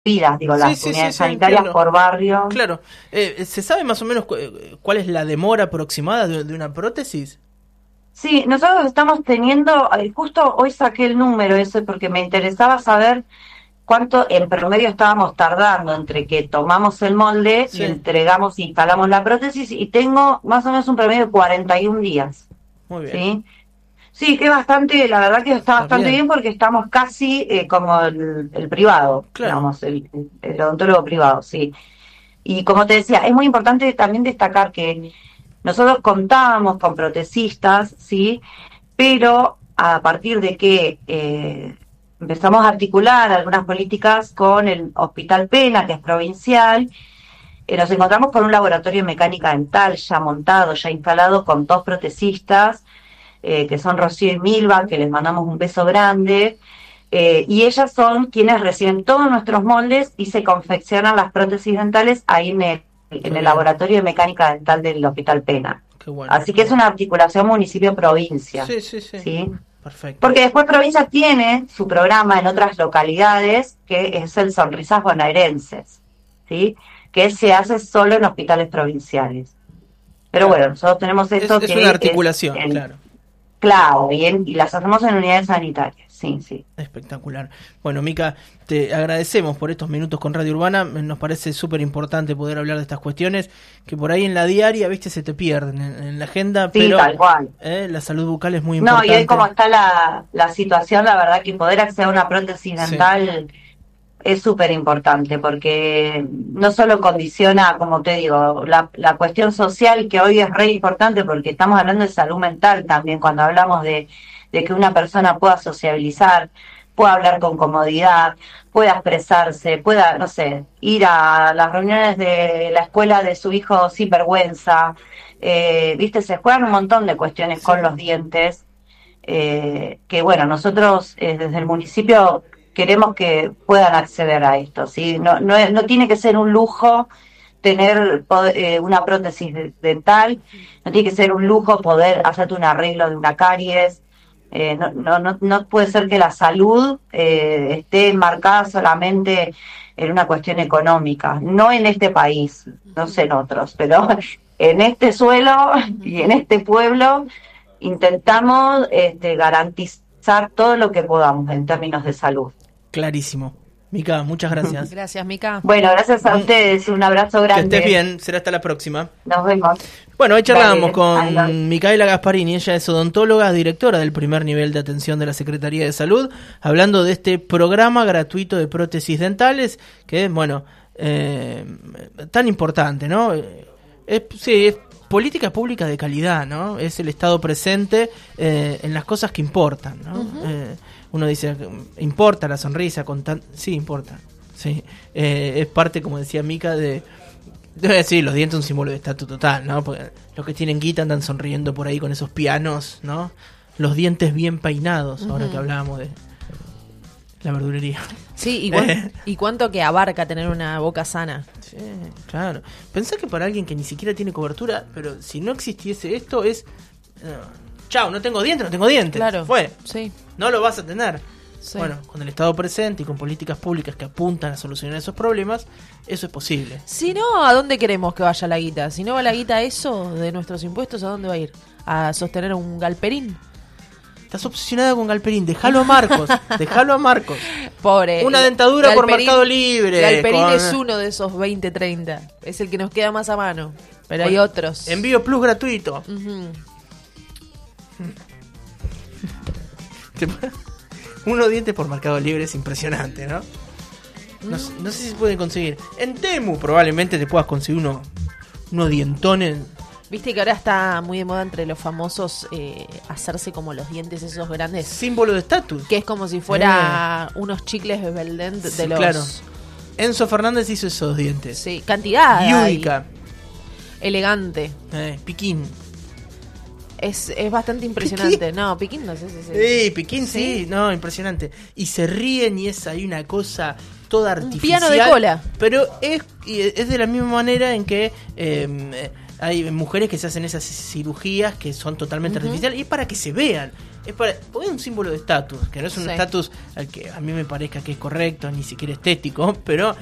divididas, digo, las unidades sanitarias entiendo. por barrio. Claro. ¿Se sabe más o menos cuál es la demora aproximada de una prótesis? Sí, nosotros estamos teniendo, justo hoy saqué el número ese porque me interesaba saber cuánto en promedio estábamos tardando entre que tomamos el molde y Sí, entregamos y instalamos la prótesis, y tengo más o menos un promedio de 41 días, muy bien. ¿sí? Sí, que es bastante, la verdad que está Está bastante bien. bien porque estamos casi como el privado, Claro. digamos, el odontólogo privado, sí. Y como te decía, es muy importante también destacar que nosotros contábamos con protecistas, ¿sí? Pero a partir de que empezamos a articular algunas políticas con el Hospital Pena, que es provincial, nos encontramos con un laboratorio de mecánica dental ya montado, ya instalado, con 2 protecistas, que son Rocío y Milva, que les mandamos un beso grande, y ellas son quienes reciben todos nuestros moldes y se confeccionan las prótesis dentales ahí Qué en el bien. laboratorio de mecánica dental del Hospital Pena. Qué bueno, Así qué que es bueno. una articulación municipio-provincia, Sí, sí, sí. ¿sí? Perfecto. Porque después provincia tiene su programa en otras localidades, que es el Sonrisas Bonaerenses, ¿sí? Que se hace solo en hospitales provinciales. Pero Claro. bueno, nosotros tenemos esto Es una que es articulación, claro. claro, y las hacemos en unidades sanitarias, sí, sí. Espectacular. Bueno, Mica, te agradecemos por estos minutos con Radio Urbana. Nos parece súper importante poder hablar de estas cuestiones que por ahí en la diaria, viste, se te pierden en la agenda, Sí, pero tal cual. la salud bucal es muy No, y hoy como importante. está la situación, la verdad que poder acceder a una prótesis Sí, dental es súper importante porque no solo condiciona, como te digo, la cuestión social, que hoy es re importante porque estamos hablando de salud mental también cuando hablamos de que una persona pueda sociabilizar, pueda hablar con comodidad, pueda expresarse, pueda, no sé, ir a las reuniones de la escuela de su hijo sin vergüenza. Viste, se juegan un montón de cuestiones sí. con los dientes, que bueno, nosotros desde el municipio queremos que puedan acceder a esto, ¿sí? No tiene que ser un lujo tener una prótesis dental, no tiene que ser un lujo poder hacerte un arreglo de una caries, no puede ser que la salud esté enmarcada solamente en una cuestión económica, no en este país, no sé en otros, pero en este suelo y en este pueblo intentamos garantizar todo lo que podamos en términos de salud. Clarísimo. Mica, muchas gracias. Gracias, Mica. Bueno, gracias a Mm, ustedes, un abrazo Que estés grande, bien, será hasta la próxima. nos vemos. Bueno, hoy charlábamos Dale, adiós. con Micaela Gasparini, ella es odontóloga, directora del primer nivel de atención de la Secretaría de Salud, hablando de este programa gratuito de prótesis dentales, que bueno, tan importante, ¿no? Sí, es política pública de calidad, ¿no? Es el Estado presente en las cosas que importan, ¿no? Uno dice, importa la sonrisa, sí, importa, sí. Es parte, como decía Mica, debe decir, los dientes son un símbolo de estatus total, ¿no? Porque los que tienen guita andan sonriendo por ahí con esos pianos, ¿no? Los dientes bien peinados, ahora que hablábamos de la verdulería. Sí, y cuánto que abarca tener una boca sana. Sí, claro. Pensá que para alguien que ni siquiera tiene cobertura, pero si no existiese esto es... chao, no tengo dientes. Claro. Fue. Sí. No lo vas a tener. Sí. Bueno, con el Estado presente y con políticas públicas que apuntan a solucionar esos problemas, eso es posible. Si no, ¿a dónde queremos que vaya la guita? Si no va la guita a eso de nuestros impuestos, ¿a dónde va a ir? ¿A sostener un galperín? Estás obsesionada con Galperín, déjalo a Marcos, déjalo a Marcos. Pobre. Una dentadura por Mercado Libre. Galperín con es uno de esos 20-30. Es el que nos queda más a mano. Pero hay otros. Envío plus gratuito. Ujú. Unos dientes por Mercado Libre es impresionante, ¿no? No sé si se pueden conseguir. En Temu probablemente te puedas conseguir unos dientones. Viste que ahora está muy de moda entre los famosos hacerse como los dientes esos grandes. Símbolo de estatus. Que es como si fuera unos chicles Bebeldent de Sí, los... claro. Enzo Fernández hizo esos dientes. Sí, cantidad. hay. Yudica. Elegante. Piquín. Es bastante impresionante. No, Piquín no sé si... Sí, Piquín sí, no, impresionante. Y se ríen y hay una cosa toda artificial. Piano de cola. Pero es de la misma manera en que hay mujeres que se hacen esas cirugías que son totalmente artificiales, y es para que se vean. Porque es un símbolo de estatus, que no es un estatus al que a mí me parezca que es correcto, ni siquiera estético, pero